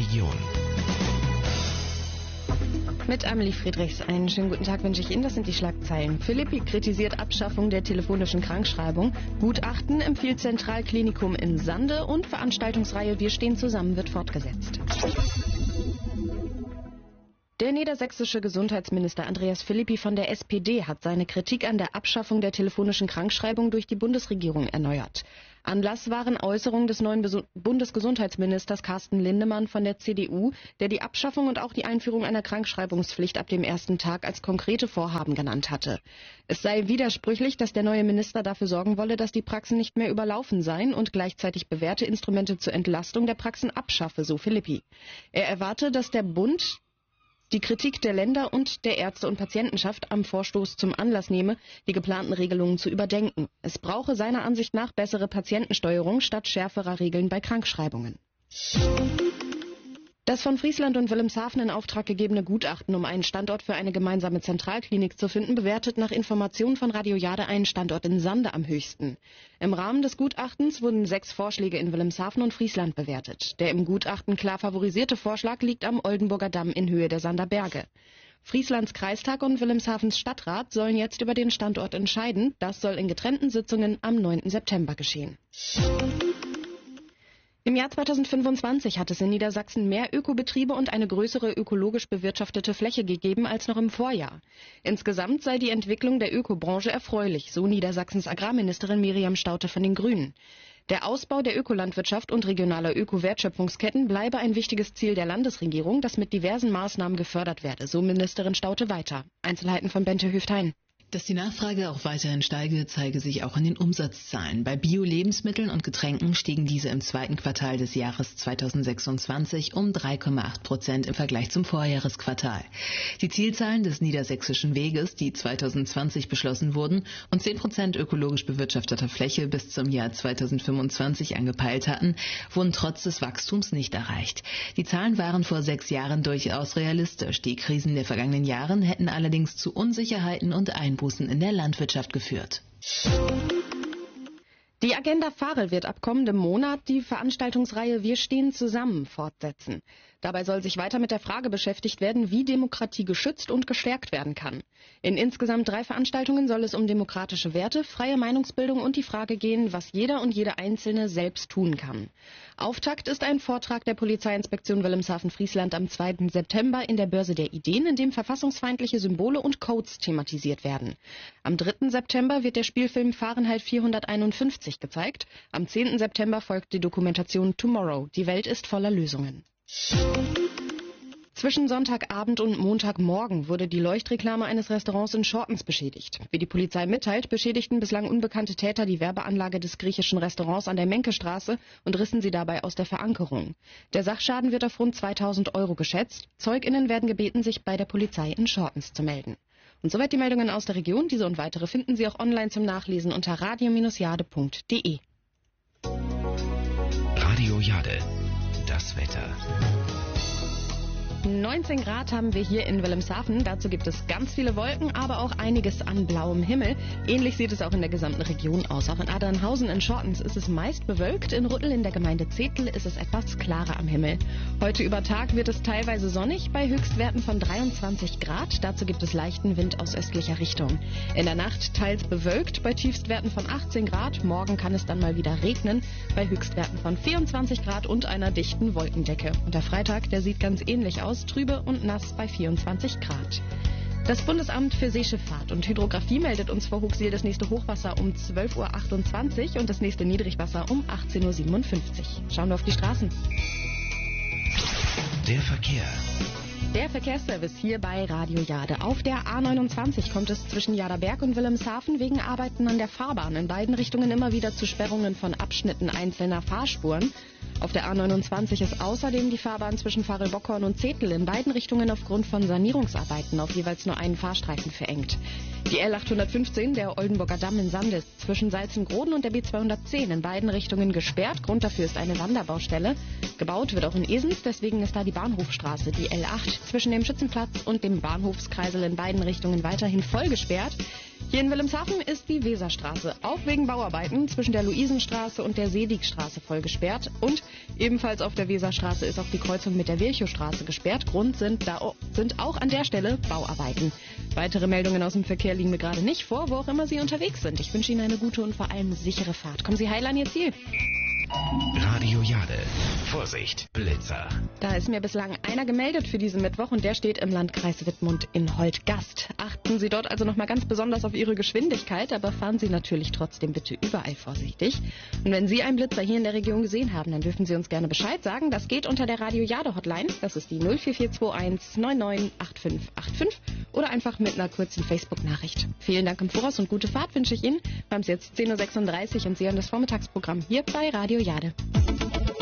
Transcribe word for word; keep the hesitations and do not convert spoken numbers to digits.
Region. Mit Amelie Friedrichs. Einen schönen guten Tag wünsche ich Ihnen. Das sind die Schlagzeilen. Philippi kritisiert Abschaffung der telefonischen Krankschreibung. Gutachten empfiehlt Zentralklinikum in Sande und Veranstaltungsreihe Wir stehen zusammen wird fortgesetzt. Der niedersächsische Gesundheitsminister Andreas Philippi von der S P D hat seine Kritik an der Abschaffung der telefonischen Krankschreibung durch die Bundesregierung erneuert. Anlass waren Äußerungen des neuen Besu- Bundesgesundheitsministers Carsten Lindemann von der C D U, der die Abschaffung und auch die Einführung einer Krankschreibungspflicht ab dem ersten Tag als konkrete Vorhaben genannt hatte. Es sei widersprüchlich, dass der neue Minister dafür sorgen wolle, dass die Praxen nicht mehr überlaufen seien und gleichzeitig bewährte Instrumente zur Entlastung der Praxen abschaffe, so Philippi. Er erwarte, dass der Bund die Kritik der Länder und der Ärzte- und Patientenschaft am Vorstoß zum Anlass nehme, die geplanten Regelungen zu überdenken. Es brauche seiner Ansicht nach bessere Patientensteuerung statt schärferer Regeln bei Krankschreibungen. Das von Friesland und Wilhelmshaven in Auftrag gegebene Gutachten, um einen Standort für eine gemeinsame Zentralklinik zu finden, bewertet nach Informationen von Radio Jade einen Standort in Sande am höchsten. Im Rahmen des Gutachtens wurden sechs Vorschläge in Wilhelmshaven und Friesland bewertet. Der im Gutachten klar favorisierte Vorschlag liegt am Oldenburger Damm in Höhe der Sander Berge. Frieslands Kreistag und Wilhelmshavens Stadtrat sollen jetzt über den Standort entscheiden. Das soll in getrennten Sitzungen am neunten September geschehen. Im Jahr zweitausendfünfundzwanzig hat es in Niedersachsen mehr Ökobetriebe und eine größere ökologisch bewirtschaftete Fläche gegeben als noch im Vorjahr. Insgesamt sei die Entwicklung der Ökobranche erfreulich, so Niedersachsens Agrarministerin Miriam Staudte von den Grünen. Der Ausbau der Ökolandwirtschaft und regionaler Öko-Wertschöpfungsketten bleibe ein wichtiges Ziel der Landesregierung, das mit diversen Maßnahmen gefördert werde, so Ministerin Staudte weiter. Einzelheiten von Bente Höftein. Dass die Nachfrage auch weiterhin steige, zeige sich auch in den Umsatzzahlen. Bei Bio-Lebensmitteln und Getränken stiegen diese im zweiten Quartal des Jahres zweitausendsechsundzwanzig um drei Komma acht Prozent im Vergleich zum Vorjahresquartal. Die Zielzahlen des Niedersächsischen Weges, die zweitausendzwanzig beschlossen wurden und zehn Prozent ökologisch bewirtschafteter Fläche bis zum Jahr zweitausendfünfundzwanzig angepeilt hatten, wurden trotz des Wachstums nicht erreicht. Die Zahlen waren vor sechs Jahren durchaus realistisch. Die Krisen der vergangenen Jahren hätten allerdings zu Unsicherheiten und Einbußen in der Landwirtschaft geführt. Die Agenda Farel wird ab kommendem Monat die Veranstaltungsreihe Wir stehen zusammen fortsetzen. Dabei soll sich weiter mit der Frage beschäftigt werden, wie Demokratie geschützt und gestärkt werden kann. In insgesamt drei Veranstaltungen soll es um demokratische Werte, freie Meinungsbildung und die Frage gehen, was jeder und jede Einzelne selbst tun kann. Auftakt ist ein Vortrag der Polizeiinspektion Wilhelmshaven-Friesland am zweiten September in der Börse der Ideen, in dem verfassungsfeindliche Symbole und Codes thematisiert werden. Am dritten September wird der Spielfilm Fahrenheit vierhunderteinundfünfzig gezeigt. Am zehnten September folgt die Dokumentation Tomorrow. Die Welt ist voller Lösungen. Zwischen Sonntagabend und Montagmorgen wurde die Leuchtreklame eines Restaurants in Schortens beschädigt. Wie die Polizei mitteilt, beschädigten bislang unbekannte Täter die Werbeanlage des griechischen Restaurants an der Menkestraße und rissen sie dabei aus der Verankerung. Der Sachschaden wird auf rund zweitausend Euro geschätzt. ZeugInnen werden gebeten, sich bei der Polizei in Schortens zu melden. Und soweit die Meldungen aus der Region. Diese und weitere finden Sie auch online zum Nachlesen unter radio jade punkt de. Radio Jade. Das Wetter. neunzehn Grad haben wir hier in Wilhelmshaven. Dazu gibt es ganz viele Wolken, aber auch einiges an blauem Himmel. Ähnlich sieht es auch in der gesamten Region aus. Auch in Adernhausen in Schortens ist es meist bewölkt. In Rüttel in der Gemeinde Zetel ist es etwas klarer am Himmel. Heute über Tag wird es teilweise sonnig bei Höchstwerten von dreiundzwanzig Grad. Dazu gibt es leichten Wind aus östlicher Richtung. In der Nacht teils bewölkt bei Tiefstwerten von achtzehn Grad. Morgen kann es dann mal wieder regnen bei Höchstwerten von vierundzwanzig Grad und einer dichten Wolkendecke. Und der Freitag, der sieht ganz ähnlich aus. Trübe und nass bei vierundzwanzig Grad. Das Bundesamt für Seeschifffahrt und Hydrographie meldet uns vor Hooksiel das nächste Hochwasser um zwölf Uhr achtundzwanzig und das nächste Niedrigwasser um achtzehn Uhr siebenundfünfzig. Schauen wir auf die Straßen. Der Verkehr. Der Verkehrsservice hier bei Radio Jade. Auf der A neunundzwanzig kommt es zwischen Jaderberg und Wilhelmshaven wegen Arbeiten an der Fahrbahn in beiden Richtungen immer wieder zu Sperrungen von Abschnitten einzelner Fahrspuren. Auf der A neunundzwanzig ist außerdem die Fahrbahn zwischen Farel-Bockhorn und Zetel in beiden Richtungen aufgrund von Sanierungsarbeiten auf jeweils nur einen Fahrstreifen verengt. Die L achthundertfünfzehn, der Oldenburger Damm in Sande, ist zwischen Salzengroden und der B zweihundertzehn in beiden Richtungen gesperrt. Grund dafür ist eine Wanderbaustelle. Gebaut wird auch in Esens, deswegen ist da die Bahnhofstraße, die L acht, zwischen dem Schützenplatz und dem Bahnhofskreisel in beiden Richtungen weiterhin voll gesperrt. Hier in Wilhelmshaven ist die Weserstraße auch wegen Bauarbeiten zwischen der Luisenstraße und der Sedigstraße voll gesperrt. Und ebenfalls auf der Weserstraße ist auch die Kreuzung mit der Virchowstraße gesperrt. Grund sind, da, sind auch an der Stelle Bauarbeiten. Weitere Meldungen aus dem Verkehr liegen mir gerade nicht vor, wo auch immer Sie unterwegs sind. Ich wünsche Ihnen eine gute und vor allem sichere Fahrt. Kommen Sie heil an Ihr Ziel. Radio Jade. Vorsicht, Blitzer. Da ist mir bislang einer gemeldet für diesen Mittwoch und der steht im Landkreis Wittmund in Holtgast. Achten Sie dort also nochmal ganz besonders auf Ihre Geschwindigkeit, aber fahren Sie natürlich trotzdem bitte überall vorsichtig. Und wenn Sie einen Blitzer hier in der Region gesehen haben, dann dürfen Sie uns gerne Bescheid sagen. Das geht unter der Radio Jade Hotline. Das ist die null vier vier zwei eins neun neun acht fünf acht fünf oder einfach mit einer kurzen Facebook-Nachricht. Vielen Dank im Voraus und gute Fahrt wünsche ich Ihnen. Wir haben es jetzt zehn Uhr sechsunddreißig und Sie hören das Vormittagsprogramm hier bei Radio Jade.